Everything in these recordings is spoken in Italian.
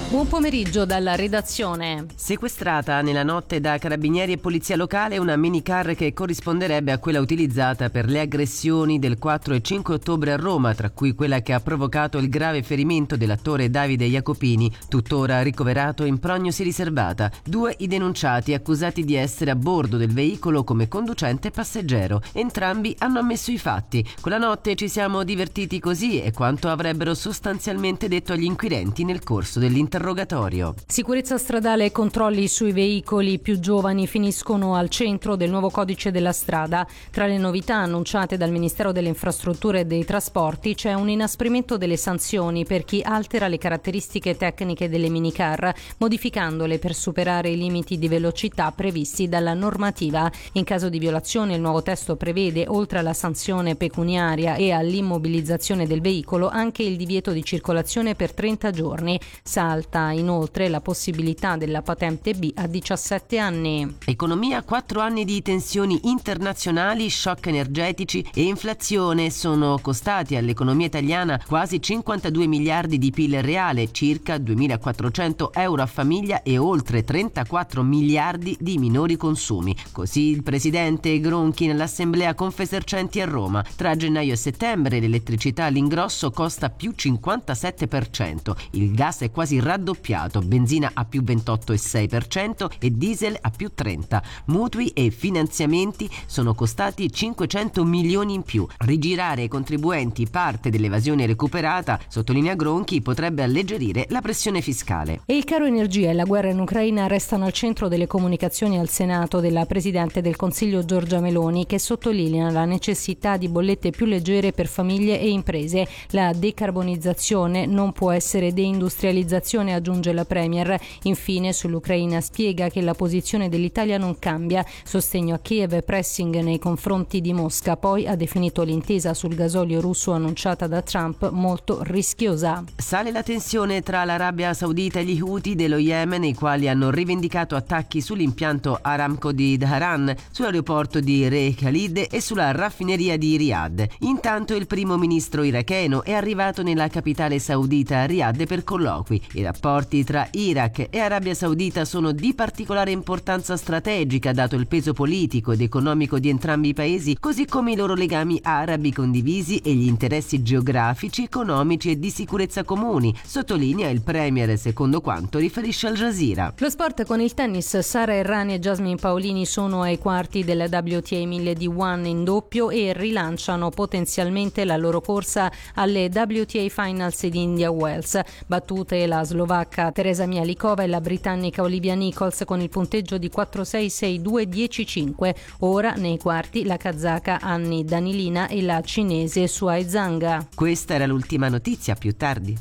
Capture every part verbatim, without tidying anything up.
Buon pomeriggio dalla redazione. Sequestrata nella notte da carabinieri e polizia locale una minicar che corrisponderebbe a quella utilizzata per le aggressioni del quattro e cinque ottobre a Roma, tra cui quella che ha provocato il grave ferimento dell'attore Davide Jacopini, tuttora ricoverato in prognosi riservata. Due i denunciati accusati di essere a bordo del veicolo come conducente e passeggero. Entrambi hanno ammesso i fatti. Quella notte ci siamo divertiti così, è quanto avrebbero sostanzialmente detto agli inquirenti nel corso dell'interrogatorio. Sicurezza stradale e controlli sui veicoli più giovani finiscono al centro del nuovo codice della strada. Tra le novità annunciate dal Ministero delle Infrastrutture e dei Trasporti c'è un inasprimento delle sanzioni per chi altera le caratteristiche tecniche delle minicar, modificandole per superare i limiti di velocità previsti dalla normativa. In caso di violazione, il nuovo testo prevede, oltre alla sanzione pecuniaria e all'immobilizzazione del veicolo, anche il divieto di circolazione per trenta giorni. Salta inoltre la possibilità della patente B a diciassette anni. Economia, quattro anni di tensioni internazionali, shock energetici e inflazione sono costati all'economia italiana quasi cinquantadue miliardi di P I L reale, circa duemilaquattrocento euro a famiglia e oltre trentaquattro miliardi di minori consumi. Così il presidente Gronchi nell'assemblea Confesercenti a Roma. Tra gennaio e settembre l'elettricità all'ingrosso costa più cinquantasette per cento, il gas è quasi raddoppiato, benzina a più ventotto virgola sei per cento e diesel a più trenta. Mutui e finanziamenti sono costati cinquecento milioni in più. Rigirare ai contribuenti parte dell'evasione recuperata, sottolinea Gronchi, potrebbe alleggerire la pressione fiscale. E il caro energia e la guerra in Ucraina restano al centro delle comunicazioni al Senato della Presidente del Consiglio Giorgia Meloni, che sottolinea la necessità di bollette più leggere per famiglie e imprese. La decarbonizzazione non può essere deindustrializzazione, aggiunge la Premier. Infine sull'Ucraina spiega che la posizione dell'Italia non cambia, sostegno a Kiev e pressing nei confronti di Mosca. Poi ha definito l'intesa sul gasolio russo annunciata da Trump molto rischiosa. Sale la tensione tra l'Arabia Saudita e gli Houthi dello Yemen, i quali hanno rivendicato attacchi sull'impianto Aramco di Dhahran, sull'aeroporto di Re Khalid e sulla raffineria di Riyadh. Intanto il primo ministro iracheno è arrivato nella capitale saudita Riyadh per colloqui. I rapporti tra Iraq e Arabia Saudita sono di particolare importanza strategica dato il peso politico ed economico di entrambi i paesi, così come i loro legami arabi condivisi e gli interessi geografici, economici e di sicurezza comuni, sottolinea il premier, secondo quanto riferisce Al Jazeera. Lo sport con il tennis. Sara Errani e Jasmine Paolini sono ai quarti della W T A mille D uno in doppio e rilanciano potenzialmente la loro corsa alle W T A Finals di India Wells. Battute la slovacca Teresa Mialikova e la britannica Olivia Nichols con il punteggio di quattro sei sei due dieci cinque. Ora nei quarti la kazaka Anni Danilina e la cinese Shuai Zhang. Questa era l'ultima notizia, più tardi.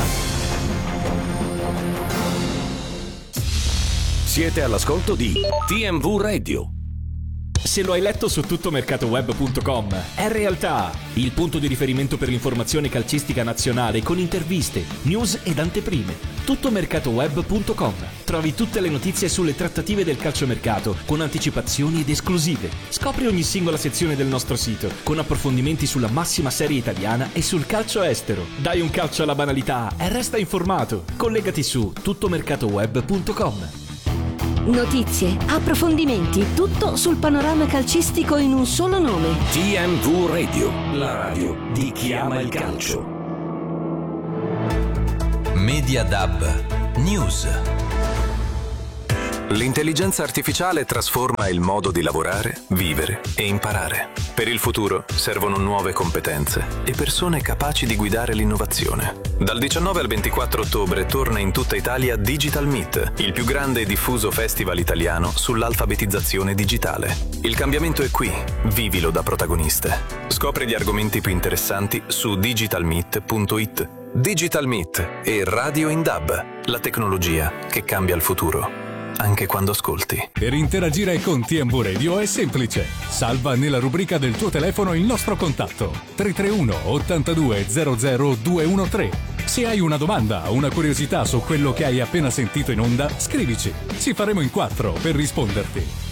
Siete all'ascolto di T M V Radio. Se lo hai letto su tuttomercatoweb punto com, è realtà il punto di riferimento per l'informazione calcistica nazionale con interviste, news ed anteprime. tuttomercatoweb punto com. Trovi tutte le notizie sulle trattative del calciomercato con anticipazioni ed esclusive. Scopri ogni singola sezione del nostro sito con approfondimenti sulla massima serie italiana e sul calcio estero. Dai un calcio alla banalità e resta informato. Collegati su tuttomercatoweb punto com. Notizie, approfondimenti, tutto sul panorama calcistico in un solo nome. T M V Radio, la radio di chi ama il calcio. Mediadab News. L'intelligenza artificiale trasforma il modo di lavorare, vivere e imparare. Per il futuro servono nuove competenze e persone capaci di guidare l'innovazione. Dal diciannove al ventiquattro ottobre torna in tutta Italia Digital Meet, il più grande e diffuso festival italiano sull'alfabetizzazione digitale. Il cambiamento è qui, vivilo da protagonista. Scopri gli argomenti più interessanti su digital meet punto it. Digital Meet e Radio in D A B, la tecnologia che cambia il futuro. Anche quando ascolti. Per interagire con T M V Radio è semplice. Salva nella rubrica del tuo telefono il nostro contatto tre tre uno ottantadue zero zero due uno tre. Se hai una domanda o una curiosità su quello che hai appena sentito in onda, scrivici. Ci faremo in quattro per risponderti.